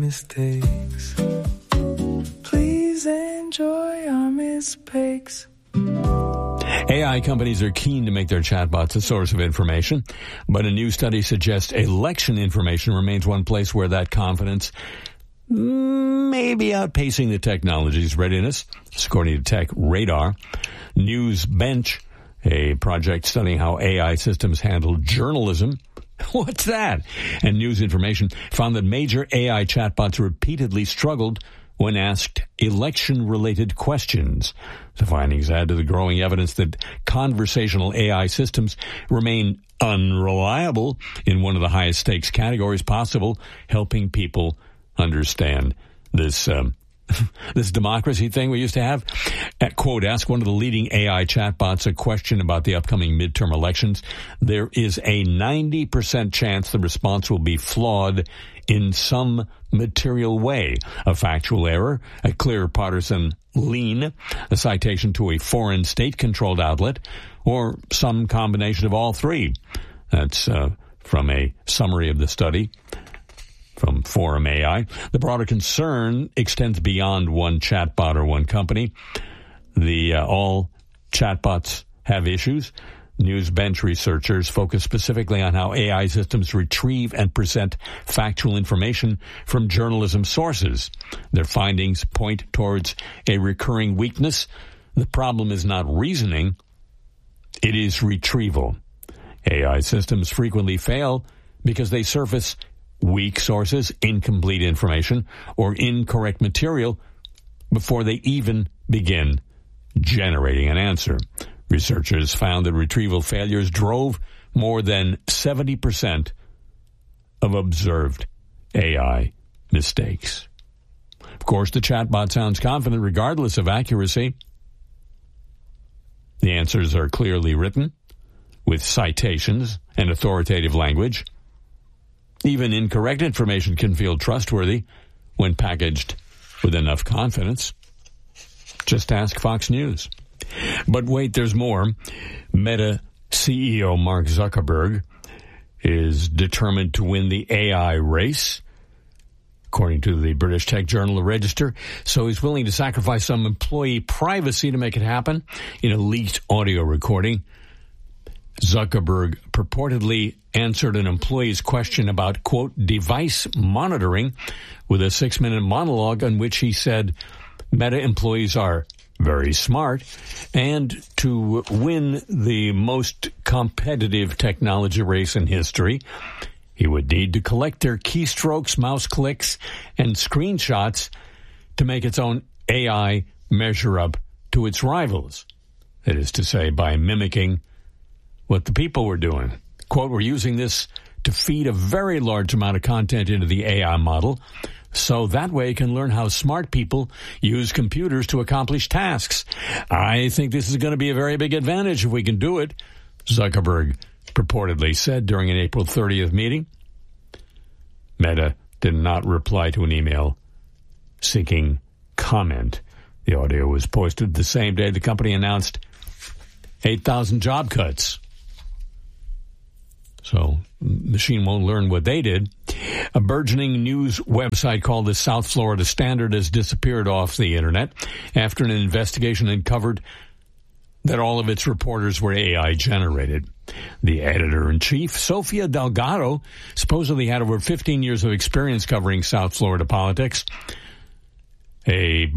Mistakes. Please enjoy our mistakes. AI companies are keen to make their chatbots a source of information, but a new study suggests election information remains one place where that confidence may be outpacing the technology's readiness, according to Tech Radar. NewsBench, a project studying how AI systems handle journalism, what's that? And news information, found that major AI chatbots repeatedly struggled when asked election-related questions. The findings add to the growing evidence that conversational AI systems remain unreliable in one of the highest stakes categories possible, helping people understand this this democracy thing we used to have. Quote, ask one of the leading AI chatbots a question about the upcoming midterm elections. There is a 90% chance the response will be flawed in some material way. A factual error, a clear partisan lean, a citation to a foreign state-controlled outlet, or some combination of all three. That's from a summary of the study from Forum AI. The broader concern extends beyond one chatbot or one company. All chatbots have issues. NewsBench researchers focus specifically on how AI systems retrieve and present factual information from journalism sources. Their findings point towards a recurring weakness. The problem is not reasoning, it is retrieval. AI systems frequently fail because they surface weak sources, incomplete information, or incorrect material before they even begin generating an answer. Researchers found that retrieval failures drove more than 70% of observed AI mistakes. Of course, the chatbot sounds confident regardless of accuracy. The answers are clearly written with citations and authoritative language. Even incorrect information can feel trustworthy when packaged with enough confidence. Just ask Fox News. But wait, there's more. Meta CEO Mark Zuckerberg is determined to win the AI race, according to the British tech journal The Register. So he's willing to sacrifice some employee privacy to make it happen. In a leaked audio recording, Zuckerberg purportedly answered an employee's question about, quote, device monitoring with a 6-minute monologue in which he said Meta employees are very smart, and to win the most competitive technology race in history, he would need to collect their keystrokes, mouse clicks, and screenshots to make its own AI measure up to its rivals. That is to say, by mimicking what the people were doing. Quote, we're using this to feed a very large amount of content into the AI model, so that way it can learn how smart people use computers to accomplish tasks. I think this is going to be a very big advantage if we can do it, Zuckerberg purportedly said during an April 30th meeting. Meta did not reply to an email seeking comment. The audio was posted the same day the company announced 8,000 job cuts. So, machine won't learn what they did. A burgeoning news website called the South Florida Standard has disappeared off the internet after an investigation uncovered that all of its reporters were AI generated. The editor-in-chief, Sofia Delgado, supposedly had over 15 years of experience covering South Florida politics. A